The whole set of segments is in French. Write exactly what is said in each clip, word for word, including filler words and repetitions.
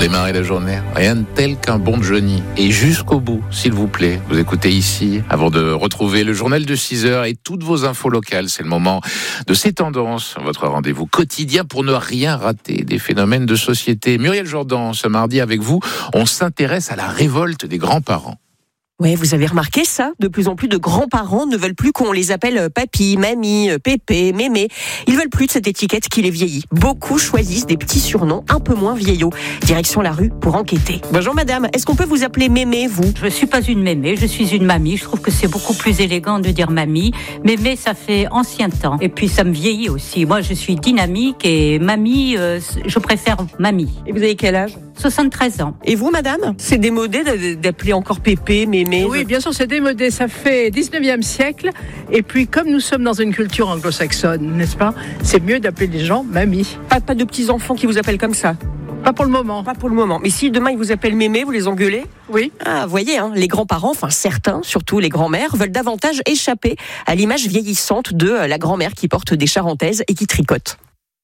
démarrer la journée, rien de tel qu'un bon Johnny. Et jusqu'au bout, s'il vous plaît, vous écoutez ici, avant de retrouver le journal de six heures et toutes vos infos locales. C'est le moment de ces tendances, votre rendez-vous quotidien pour ne rien rater des phénomènes de société. Muriel Jourdan, ce mardi avec vous, on s'intéresse à la révolte des grands-parents. Ouais, vous avez remarqué ça ? De plus en plus de grands-parents ne veulent plus qu'on les appelle papy, mamie, pépé, mémé. Ils veulent plus de cette étiquette qui les vieillit. Beaucoup choisissent des petits surnoms un peu moins vieillots. Direction la rue pour enquêter. Bonjour madame, est-ce qu'on peut vous appeler mémé, vous ? Je ne suis pas une mémé, je suis une mamie. Je trouve que c'est beaucoup plus élégant de dire mamie. Mémé, ça fait ancien temps. Et puis ça me vieillit aussi. Moi, je suis dynamique et mamie, euh, je préfère mamie. Et vous avez quel âge ? soixante-treize ans. Et vous madame ? C'est démodé d'appeler encore pépé, mémé ? Oui, bien sûr, c'est démodé. Ça fait dix-neuvième siècle. Et puis, comme nous sommes dans une culture anglo-saxonne, n'est-ce pas ? C'est mieux d'appeler les gens mamie. Pas, pas de petits-enfants qui vous appellent comme ça ? Pas pour le moment. Pas pour le moment. Mais si demain ils vous appellent mémé, vous les engueulez ? Oui. Ah, vous voyez, hein, les grands-parents, enfin certains, surtout les grands-mères, veulent davantage échapper à l'image vieillissante de la grand-mère qui porte des charentaises et qui tricote.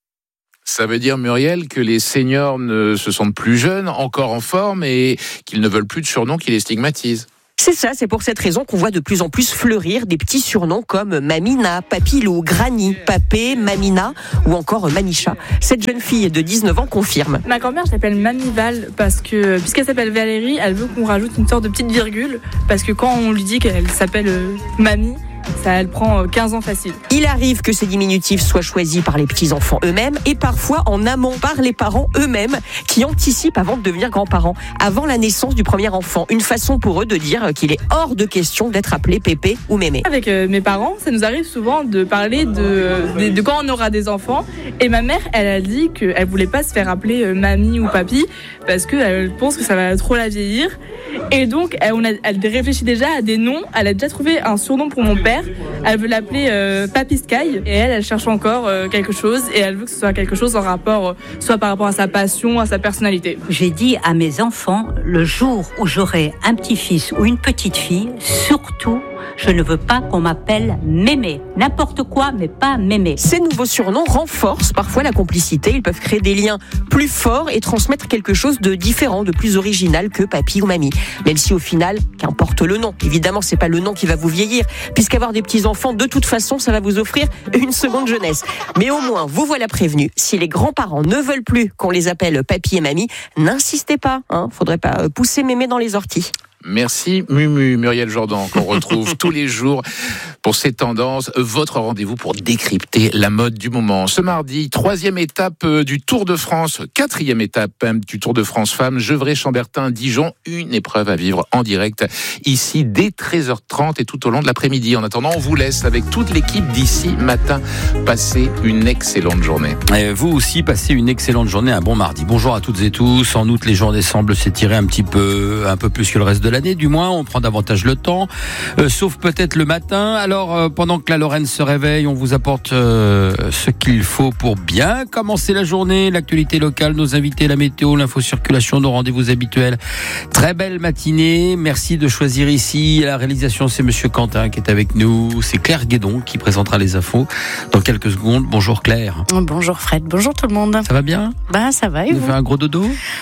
Ça veut dire, Muriel, que les seniors ne se sentent plus jeunes, encore en forme, et qu'ils ne veulent plus de surnoms qui les stigmatisent. C'est ça, c'est pour cette raison qu'on voit de plus en plus fleurir des petits surnoms comme Mamina, Papilou, Granny, Papé, Mamina ou encore Manicha. Cette jeune fille de dix-neuf ans confirme. Ma grand-mère, je l'appelle Mamie Val parce que, puisqu'elle s'appelle Valérie, elle veut qu'on rajoute une sorte de petite virgule parce que quand on lui dit qu'elle s'appelle euh, Mamie, ça, elle prend quinze ans facile. Il arrive que ces diminutifs soient choisis par les petits-enfants eux-mêmes et parfois en amont par les parents eux-mêmes qui anticipent avant de devenir grands-parents, avant la naissance du premier enfant. Une façon pour eux de dire qu'il est hors de question d'être appelé pépé ou mémé. Avec euh, mes parents, ça nous arrive souvent de parler de, de, de quand on aura des enfants. Et ma mère, elle a dit qu'elle voulait pas se faire appeler euh, mamie ou papy parce qu'elle pense que ça va trop la vieillir. Et donc, elle, on a, elle réfléchit déjà à des noms. Elle a déjà trouvé un surnom pour mon père. Elle veut l'appeler euh, Papy Sky. Et elle, elle cherche encore euh, quelque chose. Et elle veut que ce soit quelque chose en rapport, euh, soit par rapport à sa passion, à sa personnalité. J'ai dit à mes enfants, le jour où j'aurai un petit-fils ou une petite-fille, surtout, je ne veux pas qu'on m'appelle mémé. N'importe quoi, mais pas mémé. Ces nouveaux surnoms renforcent parfois la complicité. Ils peuvent créer des liens plus forts et transmettre quelque chose de différent, de plus original que papy ou mamie. Même si au final, qu'importe le nom. Évidemment, c'est pas le nom qui va vous vieillir, puisqu'avoir des petits-enfants, de toute façon, ça va vous offrir une seconde jeunesse. Mais au moins, vous voilà prévenus. Si les grands-parents ne veulent plus qu'on les appelle papy et mamie, n'insistez pas. Hein, faudrait pas pousser mémé dans les orties. Merci Mumu, Muriel Jourdan, qu'on retrouve tous les jours pour ces tendances. Votre rendez-vous pour décrypter la mode du moment. Ce mardi, troisième étape du Tour de France, quatrième étape du Tour de France Femmes, Gevrey-Chambertin, Dijon. Une épreuve à vivre en direct ici dès treize heures trente et tout au long de l'après-midi. En attendant, on vous laisse avec toute l'équipe d'ici matin. Passez une excellente journée. Et vous aussi, passez une excellente journée, un bon mardi. Bonjour à toutes et tous. En août, les journées semblent s'étirer un petit peu, un peu plus que le reste de l'année, du moins on prend davantage le temps, euh, sauf peut-être le matin. Alors euh, pendant que la Lorraine se réveille, on vous apporte euh, ce qu'il faut pour bien commencer la journée, l'actualité locale, nos invités, la météo, l'infocirculation, nos rendez-vous habituels. Très belle matinée, merci de choisir ici. La réalisation, c'est Monsieur Quentin qui est avec nous, c'est Claire Guédon qui présentera les infos dans quelques secondes. Bonjour Claire. Bonjour Fred, bonjour tout le monde. Ça va bien ? Bah ça va et vous ? Vous avez fait un gros dodo ?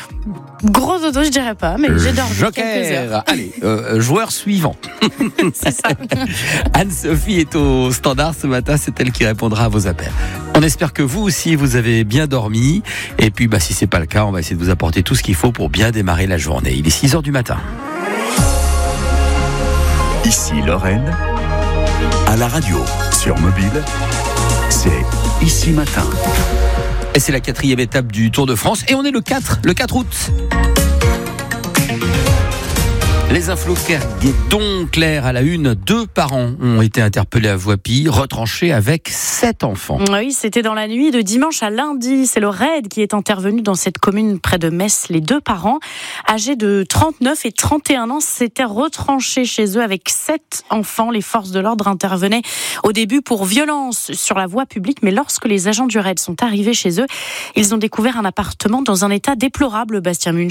Gros dodo, je dirais pas, mais j'ai dormi Joker. quelques heures. Allez, euh, joueur suivant. C'est ça. Anne-Sophie est au standard ce matin, c'est elle qui répondra à vos appels. On espère que vous aussi, vous avez bien dormi. Et puis, bah, si c'est pas le cas, on va essayer de vous apporter tout ce qu'il faut pour bien démarrer la journée. Il est six heures du matin. Ici Lorraine, à la radio, sur mobile, c'est Ici Matin. Et c'est la quatrième étape du Tour de France. Et on est le quatre, le quatre août. Les infos Claire Guédon, Claire à la une, deux parents ont été interpellés à Voipy, retranchés avec sept enfants. Oui, c'était dans la nuit de dimanche à lundi. C'est le raid qui est intervenu dans cette commune près de Metz. Les deux parents, âgés de trente-neuf et trente et un ans, s'étaient retranchés chez eux avec sept enfants. Les forces de l'ordre intervenaient au début pour violence sur la voie publique, mais lorsque les agents du raid sont arrivés chez eux, ils ont découvert un appartement dans un état déplorable, Bastien Munch.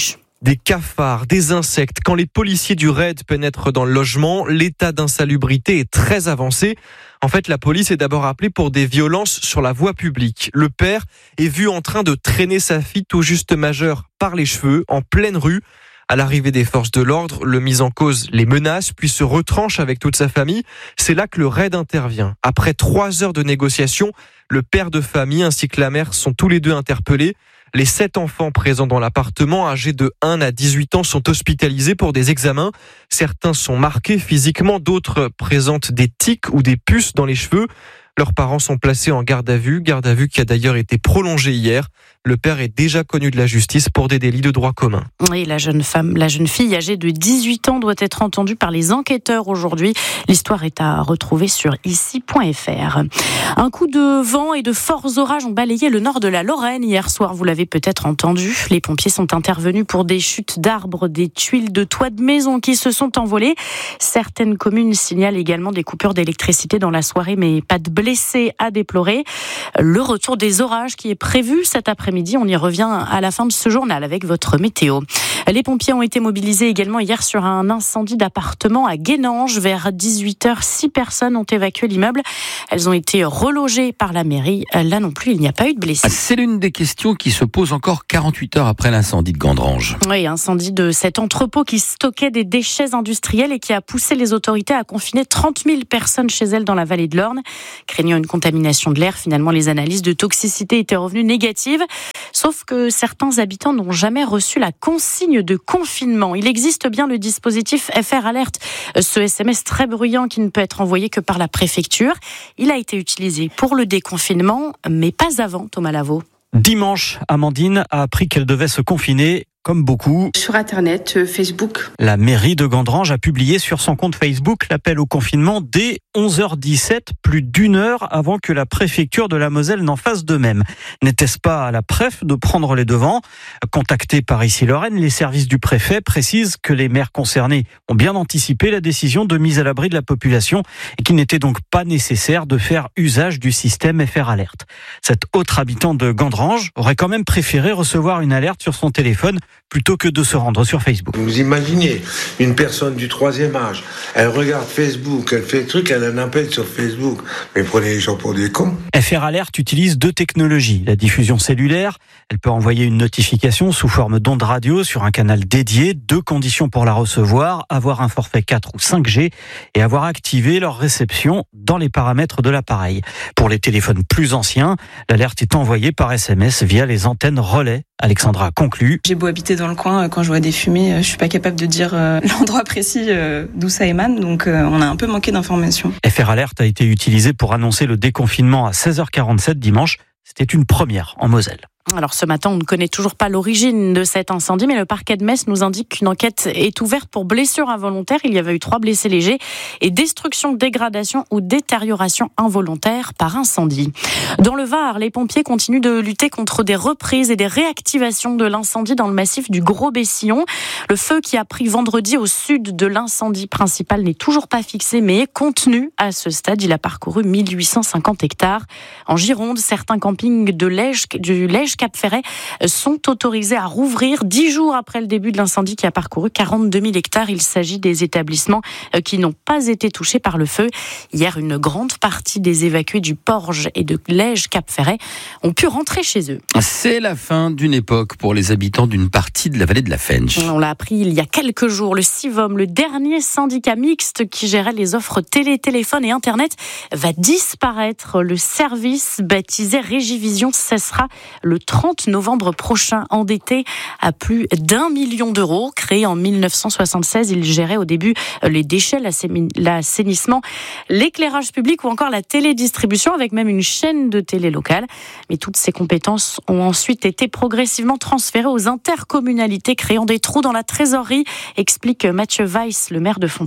des cafards, des insectes. Quand les policiers du raid pénètrent dans le logement, l'état d'insalubrité est très avancé. En fait, la police est d'abord appelée pour des violences sur la voie publique. Le père est vu en train de traîner sa fille tout juste majeure par les cheveux en pleine rue. À l'arrivée des forces de l'ordre, le mis en cause les menace, puis se retranche avec toute sa famille. C'est là que le raid intervient. Après trois heures de négociation, le père de famille ainsi que la mère sont tous les deux interpellés. Les sept enfants présents dans l'appartement, âgés de un à dix-huit ans, sont hospitalisés pour des examens. Certains sont marqués physiquement, d'autres présentent des tics ou des puces dans les cheveux. Leurs parents sont placés en garde à vue, garde à vue qui a d'ailleurs été prolongée hier. Le père est déjà connu de la justice pour des délits de droit commun. Et la jeune femme, la jeune fille âgée de dix-huit ans doit être entendue par les enquêteurs aujourd'hui. L'histoire est à retrouver sur ici point f r. Un coup de vent et de forts orages ont balayé le nord de la Lorraine hier soir. Vous l'avez peut-être entendu. Les pompiers sont intervenus pour des chutes d'arbres, des tuiles de toits de maison qui se sont envolées. Certaines communes signalent également des coupures d'électricité dans la soirée, mais pas de blessés à déplorer. Le retour des orages qui est prévu cet après-midi. On y revient à la fin de ce journal avec votre météo. Les pompiers ont été mobilisés également hier sur un incendie d'appartement à Guénange. Vers dix-huit heures, six personnes ont évacué l'immeuble. Elles ont été relogées par la mairie. Là non plus, il n'y a pas eu de blessés. C'est l'une des questions qui se pose encore quarante-huit heures après l'incendie de Gandrange. Oui, incendie de cet entrepôt qui stockait des déchets industriels et qui a poussé les autorités à confiner trente mille personnes chez elles dans la vallée de l'Orne. Craignant une contamination de l'air, finalement, les analyses de toxicité étaient revenues négatives. Sauf que certains habitants n'ont jamais reçu la consigne de confinement. Il existe bien le dispositif F R Alert, ce S M S très bruyant qui ne peut être envoyé que par la préfecture. Il a été utilisé pour le déconfinement, mais pas avant, Thomas Lavaux. Dimanche, Amandine a appris qu'elle devait se confiner. Comme beaucoup, sur Internet, euh, Facebook. La mairie de Gandrange a publié sur son compte Facebook l'appel au confinement dès onze heures dix-sept, plus d'une heure avant que la préfecture de la Moselle n'en fasse de même. N'était-ce pas à la préf de prendre les devants ? Contactés par ici Lorraine, les services du préfet précisent que les maires concernés ont bien anticipé la décision de mise à l'abri de la population et qu'il n'était donc pas nécessaire de faire usage du système F R Alert. Cet autre habitant de Gandrange aurait quand même préféré recevoir une alerte sur son téléphone plutôt que de se rendre sur Facebook. Vous imaginez une personne du troisième âge, elle regarde Facebook, elle fait le truc, elle a un appel sur Facebook. Mais prenez les gens pour des cons. F R Alert utilise deux technologies. La diffusion cellulaire, elle peut envoyer une notification sous forme d'onde radio sur un canal dédié. Deux conditions pour la recevoir, avoir un forfait quatre ou cinq G et avoir activé leur réception dans les paramètres de l'appareil. Pour les téléphones plus anciens, l'alerte est envoyée par S M S via les antennes relais. Alexandra conclut. J'ai beau habiter dans le coin, quand je vois des fumées, je suis pas capable de dire l'endroit précis d'où ça émane, donc on a un peu manqué d'informations. F R Alert a été utilisé pour annoncer le déconfinement à seize heures quarante-sept dimanche. C'était une première en Moselle. Alors ce matin, on ne connaît toujours pas l'origine de cet incendie, mais le parquet de Metz nous indique qu'une enquête est ouverte pour blessure involontaire. Il y avait eu trois blessés légers et destruction, dégradation ou détérioration involontaire par incendie. Dans le Var, les pompiers continuent de lutter contre des reprises et des réactivations de l'incendie dans le massif du Gros-Bessillon. Le feu qui a pris vendredi au sud de l'incendie principal n'est toujours pas fixé, mais est contenu à ce stade. Il a parcouru mille huit cent cinquante hectares. En Gironde, certains campings de Lège, du Lège Cap-Ferret sont autorisés à rouvrir dix jours après le début de l'incendie qui a parcouru quarante-deux mille hectares. Il s'agit des établissements qui n'ont pas été touchés par le feu. Hier, une grande partie des évacués du Porge et de Lège Cap-Ferret ont pu rentrer chez eux. C'est la fin d'une époque pour les habitants d'une partie de la vallée de la Fensch. On l'a appris il y a quelques jours. Le Sivom, le dernier syndicat mixte qui gérait les offres télé, téléphone et Internet, va disparaître. Le service baptisé Régivision cessera le trente novembre prochain. Endetté à plus d'un million d'euros. Créé en mille neuf cent soixante-seize, il gérait au début les déchets, l'assainissement, l'éclairage public ou encore la télédistribution avec même une chaîne de télé locale. Mais toutes ces compétences ont ensuite été progressivement transférées aux intercommunalités, créant des trous dans la trésorerie, explique Mathieu Weiss, le maire de Fontois.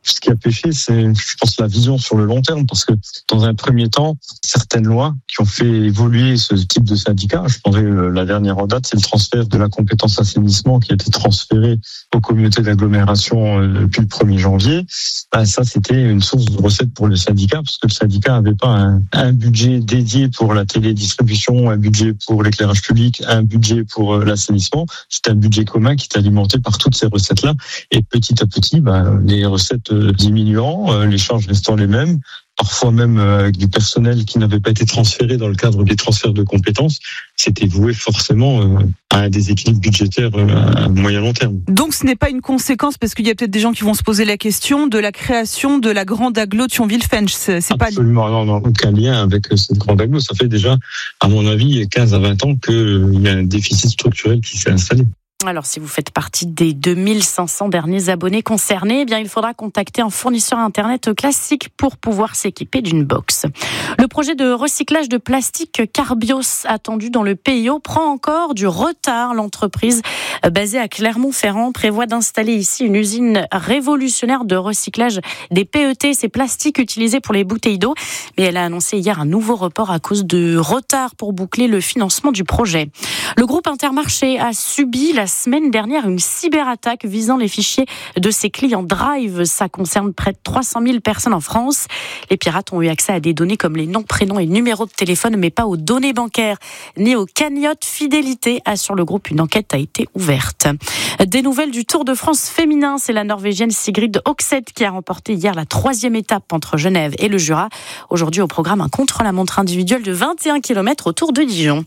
Ce qui a péché, c'est, je pense, la vision sur le long terme, parce que dans un premier temps, certaines lois qui ont fait évoluer ce type de syndicat, je pense que la dernière en date, c'est le transfert de la compétence assainissement qui a été transférée aux communautés d'agglomération depuis le premier janvier. Ben, ça, c'était une source de recettes pour le syndicat, parce que le syndicat n'avait pas un, un budget dédié pour la télédistribution, un budget pour l'éclairage public, un budget pour l'assainissement. C'était un budget commun qui est alimenté par toutes ces recettes-là. Et petit à petit, ben, les recettes diminuant, les charges restant les mêmes, parfois même avec du personnel qui n'avait pas été transféré dans le cadre des transferts de compétences, c'était voué forcément à un déséquilibre budgétaire à moyen long terme. Donc ce n'est pas une conséquence, parce qu'il y a peut-être des gens qui vont se poser la question de la création de la grande agglo Thionville-Fench. C'est, c'est Absolument, pas... non, non, aucun lien avec cette grande agglo. Ça fait déjà, à mon avis, quinze à vingt ans qu'il y a un déficit structurel qui s'est installé. Alors, si vous faites partie des deux mille cinq cents derniers abonnés concernés, eh bien, il faudra contacter un fournisseur Internet classique pour pouvoir s'équiper d'une box. Le projet de recyclage de plastique Carbios, attendu dans le P I O, prend encore du retard. L'entreprise basée à Clermont-Ferrand prévoit d'installer ici une usine révolutionnaire de recyclage des P E T, ces plastiques utilisés pour les bouteilles d'eau. Mais elle a annoncé hier un nouveau report à cause de retard pour boucler le financement du projet. Le groupe Intermarché a subi la semaine dernière une cyberattaque visant les fichiers de ses clients Drive. Ça concerne près de trois cent mille personnes en France. Les pirates ont eu accès à des données comme les noms, prénoms et numéros de téléphone, mais pas aux données bancaires ni aux cagnottes fidélité, assure le groupe. Une enquête a été ouverte. Des nouvelles du Tour de France féminin. C'est la Norvégienne Sigrid Hokseth qui a remporté hier la troisième étape entre Genève et le Jura. Aujourd'hui au programme un contre-la-montre individuel de vingt et un kilomètres autour de Dijon.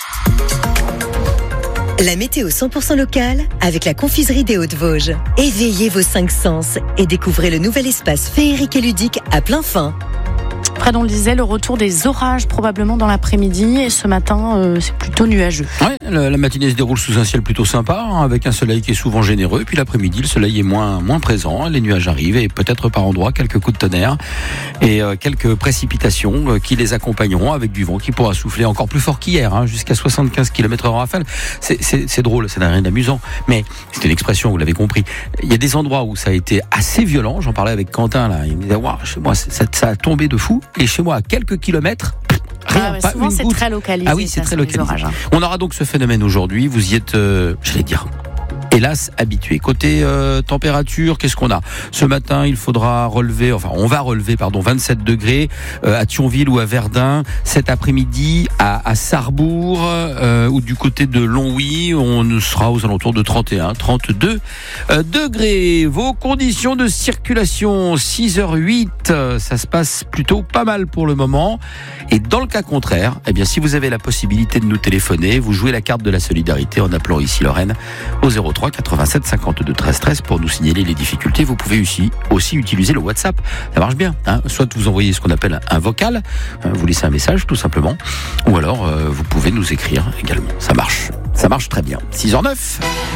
La météo cent pour cent locale avec la confiserie des Hauts-de-Vosges. Éveillez vos cinq sens et découvrez le nouvel espace féerique et ludique à plein fin. Fred, on le disait, le retour des orages probablement dans l'après-midi, et ce matin euh, c'est plutôt nuageux. Ouais, la, la matinée se déroule sous un ciel plutôt sympa, hein, avec un soleil qui est souvent généreux, et puis l'après-midi le soleil est moins, moins présent, les nuages arrivent et peut-être par endroits quelques coups de tonnerre et euh, quelques précipitations euh, qui les accompagneront, avec du vent qui pourra souffler encore plus fort qu'hier, hein, jusqu'à soixante-quinze kilomètres heure en rafale. C'est, c'est, c'est drôle, ça n'a rien d'amusant, mais c'est une expression, vous l'avez compris. Il y a des endroits où ça a été assez violent, j'en parlais avec Quentin là, il me disait waouh, chez moi ça, ça a tombé de fou. Et chez moi, à quelques kilomètres, rien, ah ouais, pas souvent une c'est goutte. Très localisé. Ah oui, c'est ça, très localisé. Orages, hein. On aura donc ce phénomène aujourd'hui. Vous y êtes, euh, j'allais dire, hélas, habitué. Côté euh, température, qu'est-ce qu'on a ? Ce matin, il faudra relever, enfin, on va relever, pardon, vingt-sept degrés euh, à Thionville ou à Verdun. Cet après-midi, à, à Sarrebourg euh, ou du côté de Longwy, on sera aux alentours de trente et un, trente-deux euh, degrés. Vos conditions de circulation, six heures huit, euh, ça se passe plutôt pas mal pour le moment. Et dans le cas contraire, eh bien, si vous avez la possibilité de nous téléphoner, vous jouez la carte de la solidarité en appelant ici Lorraine au zéro trois quatre-vingt-sept cinquante-deux treize treize pour nous signaler les difficultés. Vous pouvez aussi, aussi utiliser le WhatsApp. Ça marche bien. Hein, soit vous envoyez ce qu'on appelle un vocal, vous laissez un message tout simplement, ou alors euh, vous pouvez nous écrire également. Ça marche. Ça marche très bien. six heures neuf.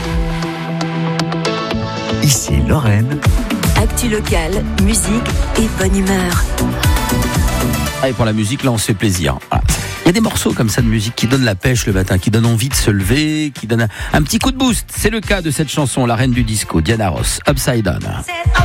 Ici Lorraine. Actu locale, musique et bonne humeur. Ah, et pour la musique, là, on se fait plaisir. Voilà. Il y a des morceaux comme ça de musique qui donnent la pêche le matin, qui donnent envie de se lever, qui donnent un, un petit coup de boost. C'est le cas de cette chanson, la reine du disco, Diana Ross, Upside Down.